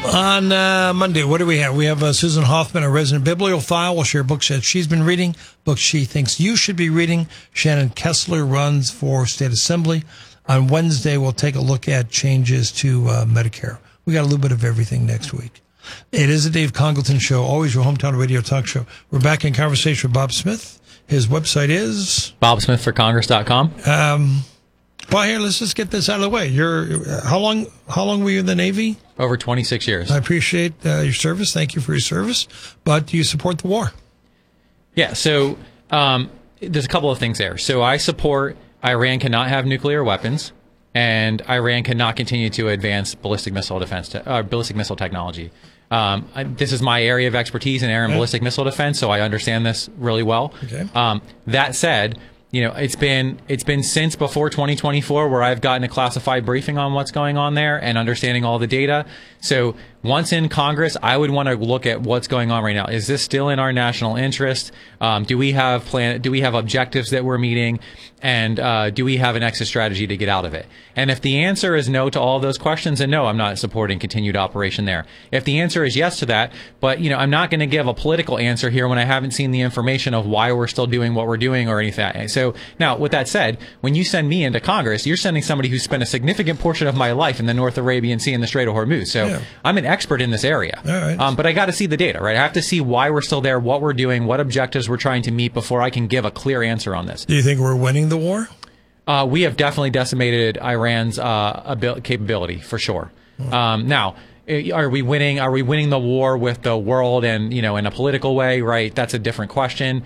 On Monday, what do we have? We have Susan Hoffman, a resident bibliophile, will share books that she's been reading, books she thinks you should be reading. Shannon Kessler runs for State Assembly. On Wednesday, we'll take a look at changes to Medicare. We got a little bit of everything next week. It is a Dave Congleton Show, always your hometown radio talk show. We're back in conversation with Bob Smith. His website is? BobSmithForCongress.com. Well, here, let's just get this out of the way. How long were you in the Navy? Over 26 years. I appreciate your service. Thank you for your service. But do you support the war? Yeah, so there's a couple of things there. So I support Iran cannot have nuclear weapons, and Iran cannot continue to advance ballistic missile technology. This is my area of expertise in air and ballistic missile defense, so I understand this really well. Okay. That said, it's been since before 2024 where I've gotten a classified briefing on what's going on there and understanding all the data. So once in Congress, I would want to look at what's going on right now. Is this still in our national interest? Do we have objectives that we're meeting? And do we have an exit strategy to get out of it? And if the answer is no to all those questions, then no, I'm not supporting continued operation there. If the answer is yes to that, but I'm not going to give a political answer here when I haven't seen the information of why we're still doing what we're doing or anything. So now, with that said, when you send me into Congress, you're sending somebody who spent a significant portion of my life in the North Arabian Sea and the Strait of Hormuz. So I'm an expert in this area. All right. But I got to see the data, right? I have to see why we're still there, what we're doing, what objectives we're trying to meet before I can give a clear answer on this. Do you think we're winning the war? We have definitely decimated Iran's capability, for sure. Now, are we winning? Are we winning the war with the world and in a political way? Right, that's a different question.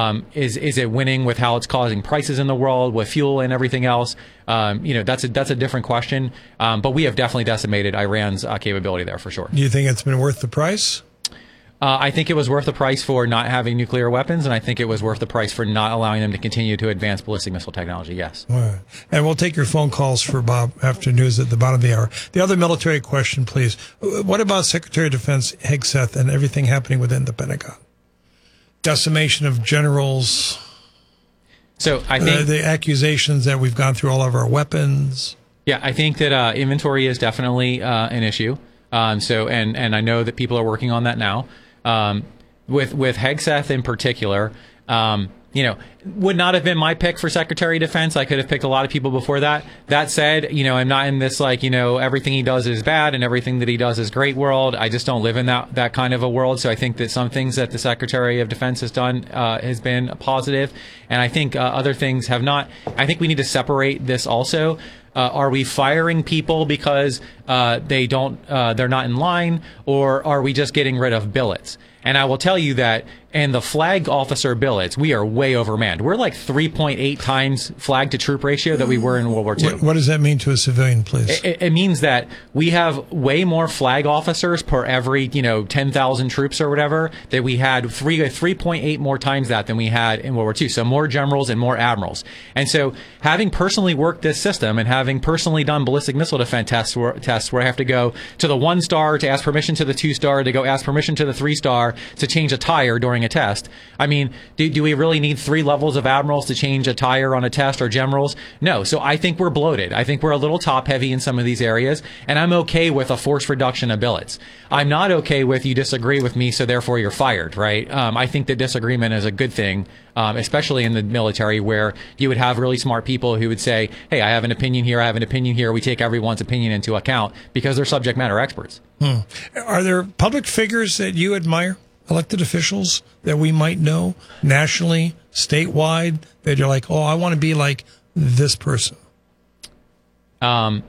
Is it winning with how it's causing prices in the world with fuel and everything else? That's a different question. But we have definitely decimated Iran's capability there, for sure. Do you think it's been worth the price? I think it was worth the price for not having nuclear weapons, and I think it was worth the price for not allowing them to continue to advance ballistic missile technology, yes. All right. And we'll take your phone calls for Bob after news at the bottom of the hour. The other military question, please. What about Secretary of Defense Hegseth and everything happening within the Pentagon? Decimation of generals. So I think the accusations that we've gone through all of our weapons. Yeah, I think that inventory is definitely an issue. And I know that people are working on that now. With Hegseth in particular, would not have been my pick for Secretary of Defense. I could have picked a lot of people before that. That said, I'm not in this everything he does is bad and everything that he does is great world. I just don't live in that kind of a world. So I think that some things that the Secretary of Defense has done has been positive, and I think other things have not. I think we need to separate this also. Are we firing people because they're not in line, or are we just getting rid of billets? And I will tell you that in the flag officer billets, we are way overmanned. We're like 3.8 times flag to troop ratio that we were in World War II. What does that mean to a civilian, please? It means that we have way more flag officers per every 10,000 troops or whatever, that we had 3.8 more times that than we had in World War II. So more generals and more admirals. And so having personally worked this system and having personally done ballistic missile defense tests where I have to go to the 1-star to ask permission to the 2-star to go ask permission to the 3-star to change a tire during a test. I mean, do we really need 3 levels of admirals to change a tire on a test, or generals? No. So I think we're bloated. I think we're a little top heavy in some of these areas, and I'm okay with a force reduction of billets. I'm not okay with you disagree with me, so therefore you're fired, right? I think that disagreement is a good thing, especially in the military, where you would have really smart people who would say, hey, I have an opinion here, I have an opinion here. We take everyone's opinion into account because they're subject matter experts. Are there public figures that you admire? Elected officials that we might know nationally, statewide, that you're like, oh, I want to be like this person? Right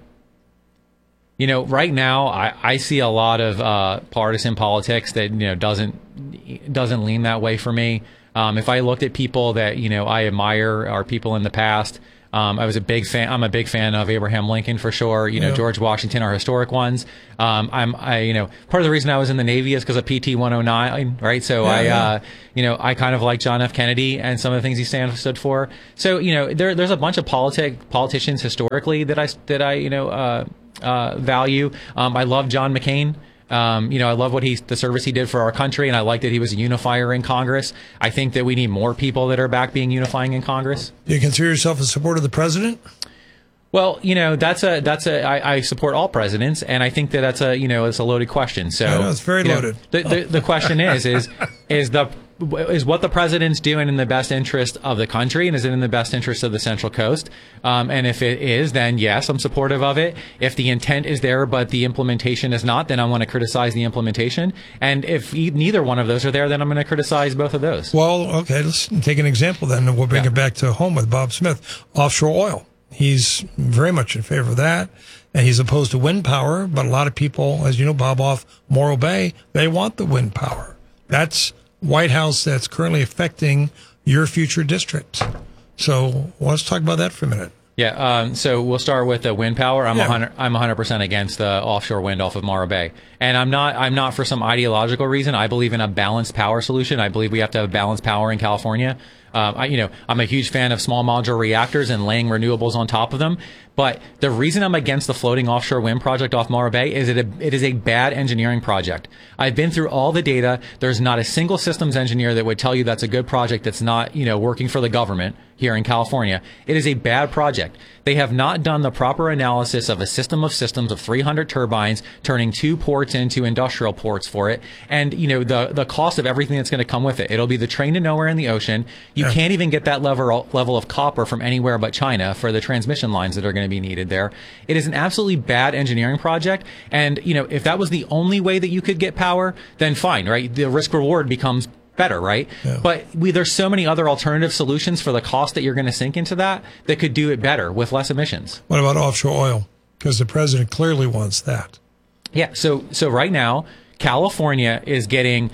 now, I see a lot of partisan politics that doesn't lean that way for me. If I looked at people that I admire, or people in the past, I'm a big fan of Abraham Lincoln, for sure. George Washington are historic ones. Part of the reason I was in the Navy is because of PT 109, right? So I kind of like John F. Kennedy and some of the things he stood for. So, there's a bunch of politicians historically that I value. I love John McCain. I love the service he did for our country, and I like that he was a unifier in Congress. I think that we need more people that are back being unifying in Congress. Do you consider yourself a supporter of the president? Well, I support all presidents, and I think that it's a loaded question. So I know, it's very loaded. The question is what the president's doing in the best interest of the country, and is it in the best interest of the Central Coast? And if it is, then yes, I'm supportive of it. If the intent is there, but the implementation is not, then I want to criticize the implementation. And if neither one of those are there, then I'm going to criticize both of those. Well, okay, let's take an example then, and we'll bring it back to home with Bob Smith. Offshore oil. He's very much in favor of that, and he's opposed to wind power. But a lot of people, as you know, Bob, off Morro Bay, they want the wind power. That's White House that's currently affecting your future district. So let's talk about that for a minute. Yeah, so we'll start with the wind power. I'm 100% against the offshore wind off of Morro Bay, and I'm not for some ideological reason. I believe in a balanced power solution. I believe we have to have balanced power in California. I'm a huge fan of small modular reactors and laying renewables on top of them. But the reason I'm against the floating offshore wind project off Morro Bay is it is a bad engineering project. I've been through all the data. There's not a single systems engineer that would tell you that's a good project that's not, working for the government here in California. It is a bad project. They have not done the proper analysis of a system of systems of 300 turbines, turning 2 ports into industrial ports for it. And, the cost of everything that's going to come with it. It'll be the train to nowhere in the ocean. You can't even get that level of copper from anywhere but China for the transmission lines that are going to be needed there. It is an absolutely bad engineering project. And, if that was the only way that you could get power, then fine, right? The risk reward becomes better, right? Yeah. But there's so many other alternative solutions for the cost that you're going to sink into that could do it better with less emissions. What about offshore oil? Because the president clearly wants that. Yeah. So right now, California is getting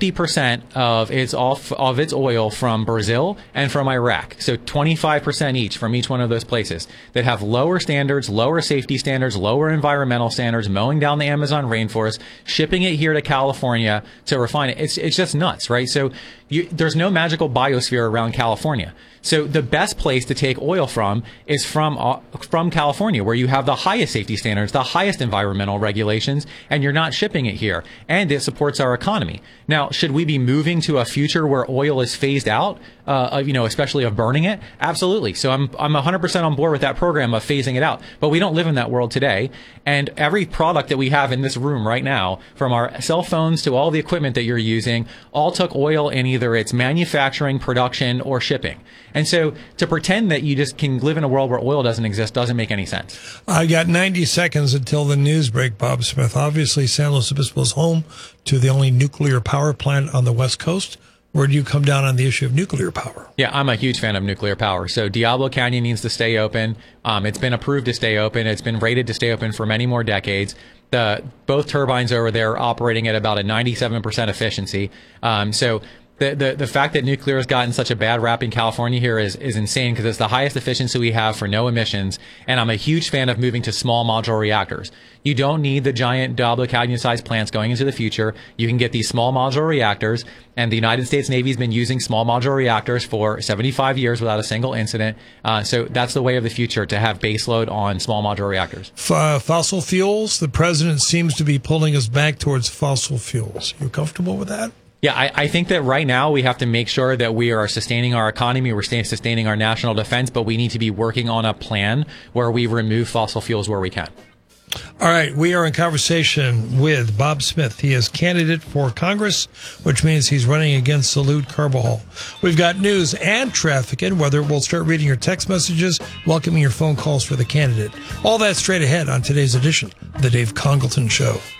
50% of its oil from Brazil and from Iraq. So 25% each from each one of those places that have lower standards, lower safety standards, lower environmental standards, mowing down the Amazon rainforest, shipping it here to California to refine it. It's just nuts, right? So there's no magical biosphere around California. So the best place to take oil from is from California, where you have the highest safety standards, the highest environmental regulations, and you're not shipping it here. And it supports our economy. Now, should we be moving to a future where oil is phased out, especially of burning it? Absolutely. So I'm 100% on board with that program of phasing it out. But we don't live in that world today. And every product that we have in this room right now, from our cell phones to all the equipment that you're using, all took oil in either its manufacturing, production, or shipping. And so to pretend that you just can live in a world where oil doesn't exist doesn't make any sense. I got 90 seconds until the news break, Bob Smith. Obviously, San Luis Obispo is home to the only nuclear power plant on the West Coast. Where do you come down on the issue of nuclear power? Yeah, I'm a huge fan of nuclear power. So Diablo Canyon needs to stay open. It's been approved to stay open. It's been rated to stay open for many more decades. Both turbines over there are operating at about a 97% efficiency. So the fact that nuclear has gotten such a bad rap in California here is insane, because it's the highest efficiency we have for no emissions. And I'm a huge fan of moving to small modular reactors. You don't need the giant Diablo Canyon-sized plants going into the future. You can get these small modular reactors, and the United States Navy has been using small modular reactors for 75 years without a single incident. So that's the way of the future, to have baseload on small modular reactors. Fossil fuels, the president seems to be pulling us back towards fossil fuels. You comfortable with that? Yeah, I think that right now we have to make sure that we are sustaining our economy, we're sustaining our national defense, but we need to be working on a plan where we remove fossil fuels where we can. All right, we are in conversation with Bob Smith. He is candidate for Congress, which means he's running against Salud Carbajal. We've got news and traffic and weather. We'll start reading your text messages, welcoming your phone calls for the candidate. All that straight ahead on today's edition of the Dave Congleton Show.